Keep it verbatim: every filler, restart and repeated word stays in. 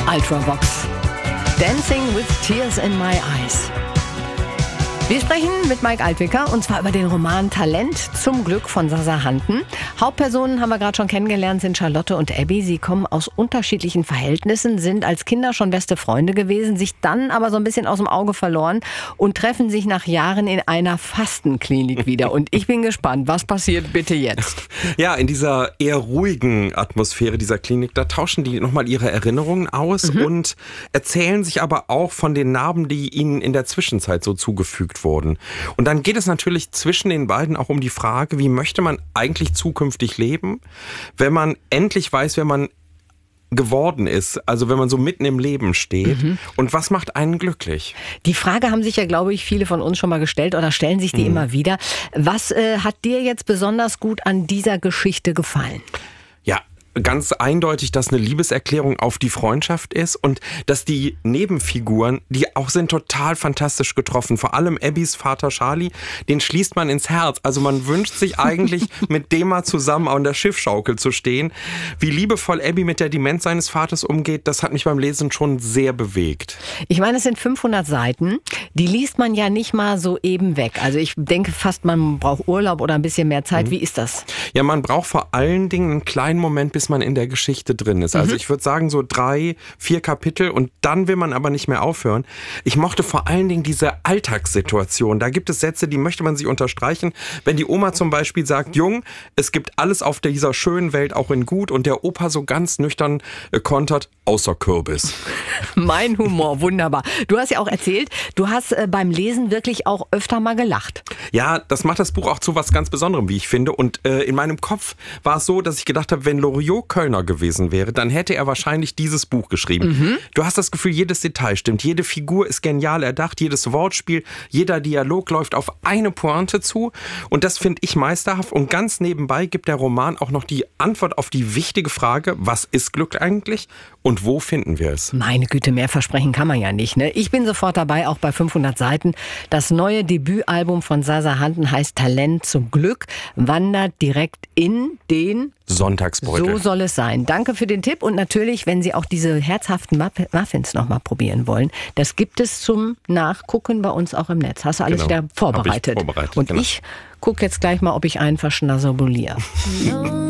Ultravox. Dancing with Tears in My Eyes. Wir sprechen mit Mike Altwicker und zwar über den Roman Talent zum Glück von Sasa Hanten. Hauptpersonen haben wir gerade schon kennengelernt, sind Charlotte und Abby. Sie kommen aus unterschiedlichen Verhältnissen, sind als Kinder schon beste Freunde gewesen, sich dann aber so ein bisschen aus dem Auge verloren und treffen sich nach Jahren in einer Fastenklinik wieder. Und ich bin gespannt, was passiert bitte jetzt? Ja, in dieser eher ruhigen Atmosphäre dieser Klinik, da tauschen die nochmal ihre Erinnerungen aus mhm. und erzählen sich aber auch von den Narben, die ihnen in der Zwischenzeit so zugefügt wurden. Und dann geht es natürlich zwischen den beiden auch um die Frage, wie möchte man eigentlich zukünftig leben, wenn man endlich weiß, wer man geworden ist, also wenn man so mitten im Leben steht. Mhm. Und was macht einen glücklich? Die Frage haben sich ja, glaube ich, viele von uns schon mal gestellt oder stellen sich die mhm. immer wieder. Was äh, hat dir jetzt besonders gut an dieser Geschichte gefallen? Ja, ganz eindeutig, dass eine Liebeserklärung auf die Freundschaft ist und dass die Nebenfiguren, die auch sind, total fantastisch getroffen. Vor allem Abbys Vater Charlie, den schließt man ins Herz. Also man wünscht sich eigentlich, mit dem mal zusammen an der Schiffschaukel zu stehen. Wie liebevoll Abby mit der Demenz seines Vaters umgeht, das hat mich beim Lesen schon sehr bewegt. Ich meine, es sind fünfhundert Seiten. Die liest man ja nicht mal so eben weg. Also ich denke fast, man braucht Urlaub oder ein bisschen mehr Zeit. Mhm. Wie ist das? Ja, man braucht vor allen Dingen einen kleinen Moment, bis man in der Geschichte drin ist. Also mhm. ich würde sagen so drei, vier Kapitel und dann will man aber nicht mehr aufhören. Ich mochte vor allen Dingen diese Alltagssituation. Da gibt es Sätze, die möchte man sich unterstreichen. Wenn die Oma zum Beispiel sagt, Jung, es gibt alles auf dieser schönen Welt auch in gut und der Opa so ganz nüchtern äh, kontert, außer Kürbis. Mein Humor, wunderbar. Du hast ja auch erzählt, du hast äh, beim Lesen wirklich auch öfter mal gelacht. Ja, das macht das Buch auch zu was ganz Besonderem, wie ich finde. Und äh, in meinem Kopf war es so, dass ich gedacht habe, wenn Loriot Kölner gewesen wäre, dann hätte er wahrscheinlich dieses Buch geschrieben. Mhm. Du hast das Gefühl, jedes Detail stimmt, jede Figur ist genial erdacht, jedes Wortspiel, jeder Dialog läuft auf eine Pointe zu und das finde ich meisterhaft und ganz nebenbei gibt der Roman auch noch die Antwort auf die wichtige Frage, was ist Glück eigentlich und wo finden wir es? Meine Güte, mehr versprechen kann man ja nicht, ne? Ich bin sofort dabei, auch bei fünfhundert Seiten. Das neue Debütalbum von Sasa Hanten heißt Talent zum Glück, wandert direkt in den Sonntagsbeutel. So soll es sein. Danke für den Tipp und natürlich, wenn Sie auch diese herzhaften Muffins noch mal probieren wollen, das gibt es zum Nachgucken bei uns auch im Netz. Hast du alles genau. wieder vorbereitet? Hab ich vorbereitet. Und genau. ich gucke jetzt gleich mal, ob ich einen verschnassobuliere.